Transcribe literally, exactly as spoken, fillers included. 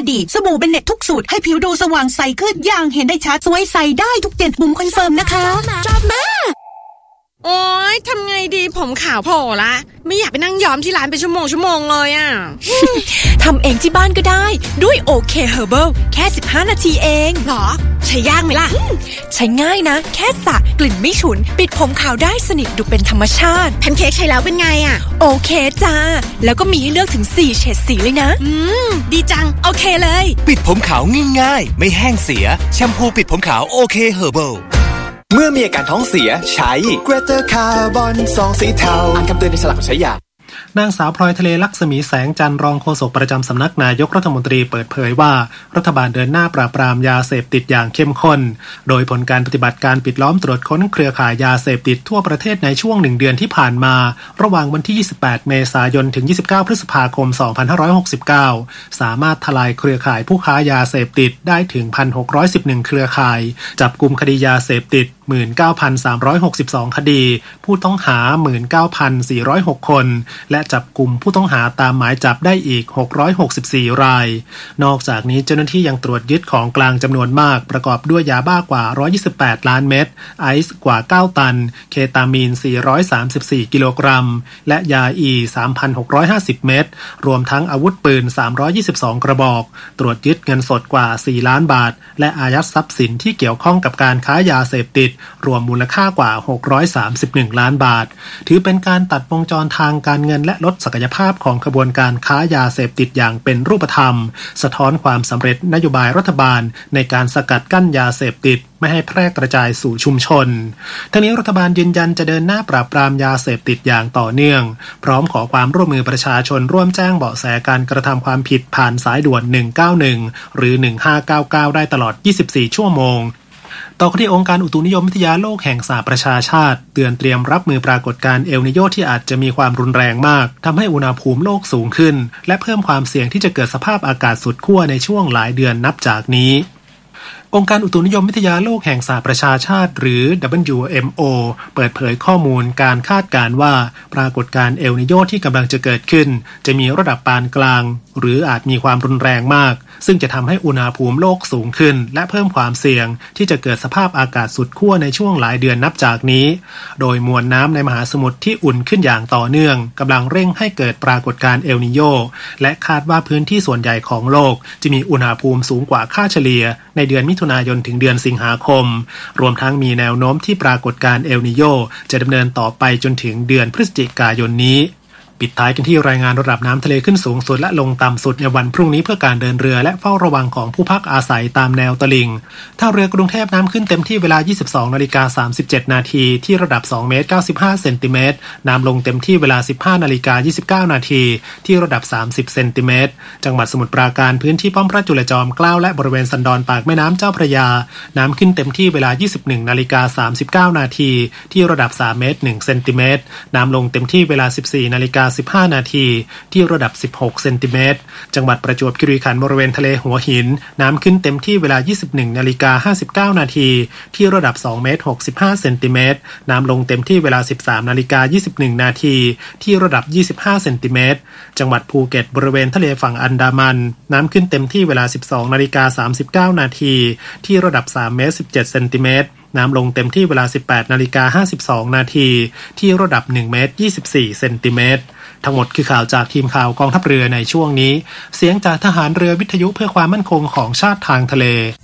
ดีสบู่เบนเน็ตทุกสูตรให้ผิวดูสว่างใสขึ้นอย่างเห็นได้ชัดสวยใสได้ทุกเจ็ดบุ๋มคอนเฟิร์มนะคะชอบมากโอ๊ยทำไงดีผมขาวโผล่ละไม่อยากไปนั่งย้อมที่ร้านเป็นชั่วโมงชั่วโมงเลยอ่ะทำเองที่บ้านก็ได้ด้วยโอเคเฮอร์เบิลแค่สิบห้านาทีเองหรอใช้ยากไหมล่ะใช้ง่ายนะแค่สระกลิ่นไม่ฉุนปิดผมขาวได้สนิทดูเป็นธรรมชาติแพนเค้กใช้แล้วเป็นไงอ่ะโอเคจ้าแล้วก็มีให้เลือกถึงสี่เฉดสีเลยนะอืมดีจังโอเคเลยปิดผมขาวง่ายๆไม่แห้งเสียแชมพูปิดผมขาวโอเคเฮอร์เบิลเมื่อมีอาการท้องเสียใช้เกรเตอร์คาร์บอนซองสีเทาอ่านคำเตือนในฉลากใช้ยานางสาวพลอยทะเลลักษมีแสงจันทร์รองโฆษกประจำสำนักนายกรัฐมนตรีเปิดเผยว่ารัฐบาลเดินหน้าปราบปรามยาเสพติดอย่างเข้มข้นโดยผลการปฏิบัติการปิดล้อมตรวจค้นเครือข่ายยาเสพติดทั่วประเทศในช่วงหนึ่งเดือนที่ผ่านมาระหว่างวันที่ยี่สิบแปดเมษายนถึงยี่สิบเก้าพฤษภาคมสองพันห้าร้อยหกสิบเก้าสามารถทลายเครือข่ายผู้ค้ายาเสพติดได้ถึง หนึ่งพันหกร้อยสิบเอ็ด เครือข่ายจับกุมคดียาเสพติด หนึ่งหมื่นเก้าพันสามร้อยหกสิบสอง คดีผู้ต้องหา หนึ่งหมื่นเก้าพันสี่ร้อยหก คนและจับกุมผู้ต้องหาตามหมายจับได้อีกหกร้อยหกสิบสี่รายนอกจากนี้เจ้าหน้าที่ยังตรวจยึดของกลางจำนวนมากประกอบด้วยยาบ้ากว่าหนึ่งร้อยยี่สิบแปดล้านเม็ดไอซ์กว่าเก้าตันเคตามีนสี่ร้อยสามสิบสี่กิโลกรัมและยาอี สามพันหกร้อยห้าสิบ เม็ดรวมทั้งอาวุธปืนสามร้อยยี่สิบสองกระบอกตรวจยึดเงินสดกว่าสี่ล้านบาทและอายัดทรัพย์สินที่เกี่ยวข้องกับการค้ายาเสพติดรวมมูลค่ากว่าหกร้อยสามสิบเอ็ดล้านบาทถือเป็นการตัดวงจรทางการเงินและลดศักยภาพของขบวนการค้ายาเสพติดอย่างเป็นรูปธรรมสะท้อนความสำเร็จนโยบายรัฐบาลในการสกัดกั้นยาเสพติดไม่ให้แพร่กระจายสู่ชุมชนทั้งนี้รัฐบาลยืนยันจะเดินหน้าปราบปรามยาเสพติดอย่างต่อเนื่องพร้อมขอความร่วมมือประชาชนร่วมแจ้งเบาะแสการกระทำความผิดผ่านสายด่วนหนึ่งเก้าหนึ่งหรือหนึ่งห้าเก้าเก้าได้ตลอดยี่สิบสี่ชั่วโมงต่อที่องค์การอุตุนิยมวิทยาโลกแห่งสหประชาชาติเตือนเตรียมรับมือปรากฏการณ์เอลนิโญที่อาจจะมีความรุนแรงมากทำให้อุณหภูมิโลกสูงขึ้นและเพิ่มความเสี่ยงที่จะเกิดสภาพอากาศสุดขั้วในช่วงหลายเดือนนับจากนี้องค์การอุตุนิยมวิทยาโลกแห่งสหประชาชาติหรือ ดับเบิลยู เอ็ม โอ เปิดเผยข้อมูลการคาดการณ์ว่าปรากฏการณ์เอลนิโญที่กำลังจะเกิดขึ้นจะมีระดับปานกลางหรืออาจมีความรุนแรงมากซึ่งจะทำให้อุณหภูมิโลกสูงขึ้นและเพิ่มความเสี่ยงที่จะเกิดสภาพอากาศสุดขั้วในช่วงหลายเดือนนับจากนี้โดยมวลน้ำในมหาสมุทรที่อุ่นขึ้นอย่างต่อเนื่องกำลังเร่งให้เกิดปรากฏการณ์เอลนิโญและคาดว่าพื้นที่ส่วนใหญ่ของโลกจะมีอุณหภูมิสูงกว่าค่าเฉลี่ยในเดือนมิถุนายนถึงเดือนสิงหาคมรวมทั้งมีแนวโน้มที่ปรากฏการณ์เอลนิโญจะดำเนินต่อไปจนถึงเดือนพฤศจิกายนนี้ปิดท้ายกันที่รายงานระดับน้ำทะเลขึ้นสูงสุดและลงต่ำสุดในวันพรุ่งนี้เพื่อการเดินเรือและเฝ้าระวังของผู้พักอาศัยตามแนวตลิ่งท่าเรือกรุงเทพน้ำขึ้นเต็มที่เวลา ยี่สิบสองนาฬิกาสามสิบเจ็ด นาทีที่ระดับสองเมตรเก้าสิบห้าเซนติเมตรน้ำลงเต็มที่เวลา สิบห้านาฬิกายี่สิบเก้า นาทีที่ระดับสามสิบเซนติเมตรจังหวัดสมุทรปราการพื้นที่ป้อมพระจุลจอมเกล้าและบริเวณสันดอนปากแม่น้ำเจ้าพระยาน้ำขึ้นเต็มที่เวลา ยี่สิบเอ็ดนาฬิกาสามสิบเก้า นาทีที่ระดับสามเมตรหนึ่งเซนติเมตรน้ำลงเต็มที่เวลา สิบสี่นาฬิกาสิบห้า นาทีที่ระดับสิบหกเซนติเมตรจังหวัดประจวบคีรีขันธ์บริเวณทะเลหัวหินน้ำขึ้นเต็มที่เวลา ยี่สิบเอ็ดนาฬิกาห้าสิบเก้า นาทีที่ระดับสองเมตรหกสิบห้าเซนติเมตรน้ำลงเต็มที่เวลา สิบสามนาฬิกายี่สิบเอ็ด นาทีที่ระดับยี่สิบห้าเซนติเมตรจังหวัดภูเก็ตบริเวณทะเลฝั่งอันดามันน้ำขึ้นเต็มที่เวลา สิบสองนาฬิกาสามสิบเก้า นาทีที่ระดับสามเมตรสิบเจ็ดเซนติเมตรน้ำลงเต็มที่เวลา สิบแปดนาฬิกาห้าสิบสอง นาทีที่ระดับหนึ่งเมตรยี่สิบสี่เซนติเมตรทั้งหมดคือข่าวจากทีมข่าวกองทัพเรือในช่วงนี้เสียงจากทหารเรือวิทยุเพื่อความมั่นคงของชาติทางทะเล